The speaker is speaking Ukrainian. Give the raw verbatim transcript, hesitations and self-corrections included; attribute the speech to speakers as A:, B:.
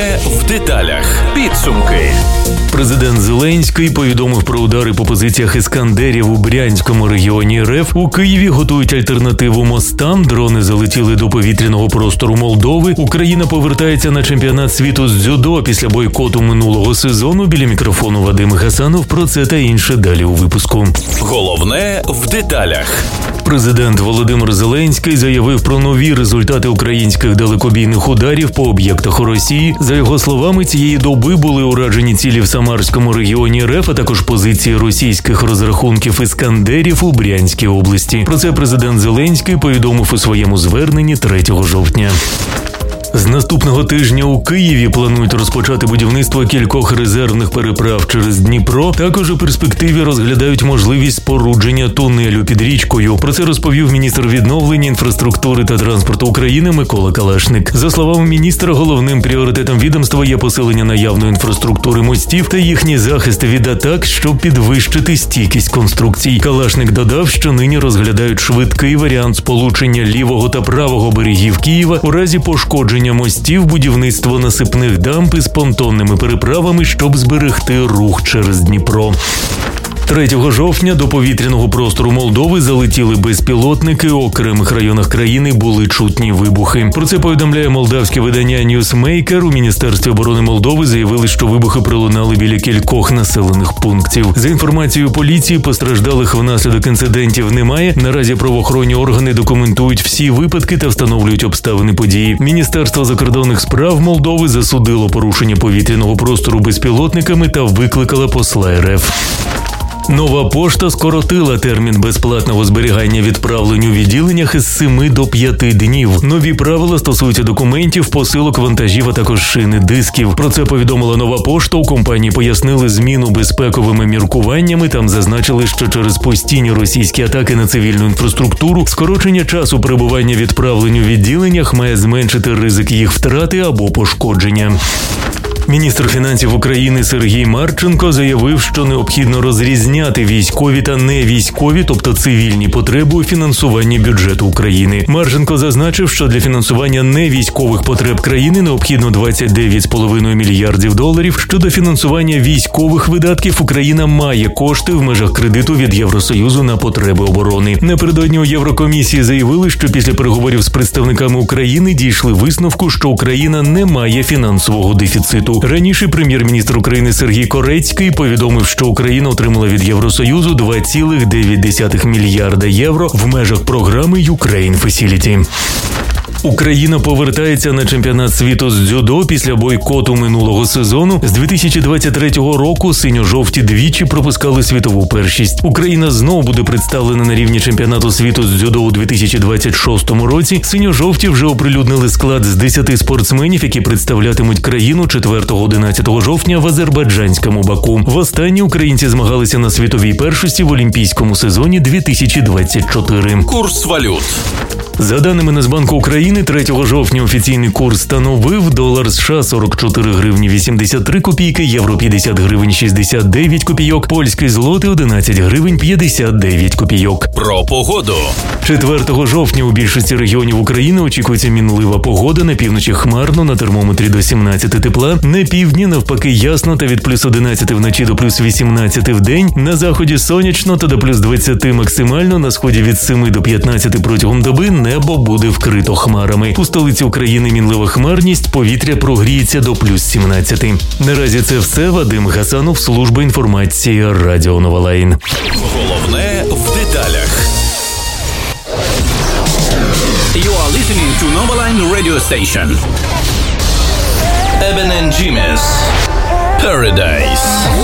A: Головне в деталях. Підсумки.
B: Президент Зеленський повідомив про удари по позиціях іскандерів у Брянському регіоні РФ. У Києві готують альтернативу мостам. Дрони залетіли до повітряного простору Молдови. Україна повертається на чемпіонат світу з дзюдо після бойкоту минулого сезону. Біля мікрофону Вадим Гасанов. Про це та інше далі у випуску.
A: Головне в деталях.
B: Президент Володимир Зеленський заявив про нові результати українських далекобійних ударів по об'єктах у Росії. За його словами, цієї доби були уражені цілі в Самарському регіоні РФ, а також позиції російських розрахунків іскандерів у Брянській області. Про це президент Зеленський повідомив у своєму зверненні третього жовтня. З наступного тижня у Києві планують розпочати будівництво кількох резервних переправ через Дніпро. Також у перспективі розглядають можливість спорудження тунелю під річкою. Про це розповів міністр відновлення, інфраструктури та транспорту України Микола Калашник. За словами міністра, головним пріоритетом відомства є посилення наявної інфраструктури мостів та їхній захист від атак, щоб підвищити стійкість конструкцій. Калашник додав, що нині розглядають швидкий варіант сполучення лівого та правого берегів Києва у разі пошкодження мостів, будівництво насипних дамб із понтонними переправами, щоб зберегти рух через Дніпро. третього жовтня до повітряного простору Молдови залетіли безпілотники. У окремих районах країни були чутні вибухи. Про це повідомляє молдавське видання Newsmaker. У Міністерстві оборони Молдови заявили, що вибухи пролунали біля кількох населених пунктів. За інформацією поліції, постраждалих внаслідок інцидентів немає. Наразі правоохоронні органи документують всі випадки та встановлюють обставини події. Міністерство закордонних справ Молдови засудило порушення повітряного простору безпілотниками та викликало посла РФ. Нова пошта скоротила термін безплатного зберігання відправлень у відділеннях із семи до п'яти днів. Нові правила стосуються документів, посилок, вантажів, а також шини дисків. Про це повідомила Нова пошта. У компанії пояснили зміну безпековими міркуваннями. Там зазначили, що через постійні російські атаки на цивільну інфраструктуру скорочення часу перебування відправлень у відділеннях має зменшити ризик їх втрати або пошкодження. Міністр фінансів України Сергій Марченко заявив, що необхідно розрізняти військові та невійськові, тобто цивільні потреби у фінансуванні бюджету України. Марченко зазначив, що для фінансування невійськових потреб країни необхідно двадцять дев'ять цілих п'ять десятих мільярдів доларів. Щодо фінансування військових видатків, Україна має кошти в межах кредиту від Євросоюзу на потреби оборони. Напередодні у Єврокомісії заявили, що після переговорів з представниками України дійшли висновку, що Україна не має фінансового дефіциту. Раніше прем'єр-міністр України Сергій Корецький повідомив, що Україна отримала від Євросоюзу два цілих дев'ять десятих мільярда євро в межах програми Ukraine Facility. Україна повертається на чемпіонат світу з дзюдо після бойкоту минулого сезону. З дві тисячі двадцять третього року синьо-жовті двічі пропускали світову першість. Україна знову буде представлена на рівні чемпіонату світу з дзюдо у дві тисячі двадцять шостому році. Синьо-жовті вже оприлюднили склад з десяти спортсменів, які представлятимуть країну четвертого-одинадцятого жовтня в азербайджанському Баку. Востаннє українці змагалися на світовій першості в олімпійському сезоні дві тисячі двадцять чотири.
A: Курс валют.
B: За даними Нацбанку України, третього жовтня офіційний курс становив долар США сорок чотири гривні вісімдесят три копійки, євро п'ятдесят гривень шістдесят дев'ять копійок, польський злотий одинадцять гривень п'ятдесят дев'ять копійок.
A: Про погоду.
B: четвертого жовтня у більшості регіонів України очікується мінлива погода, на півночі хмарно, на термометрі до сімнадцяти тепла, на півдні навпаки ясно та від плюс одинадцяти вночі до плюс вісімнадцяти в день, на заході сонячно та до плюс двадцяти максимально, на сході від семи до п'ятнадцяти протягом доби небо буде вкрито хмарами. У столиці України мінлива хмарність, повітря прогріється до плюс сімнадцяти. Наразі це все. Вадим Гасанов, служба інформації, Радіо Новолайн.
A: Головне в деталях.
C: You are listening to Novaline radio station.
A: Eben and Jimenez. Paradise.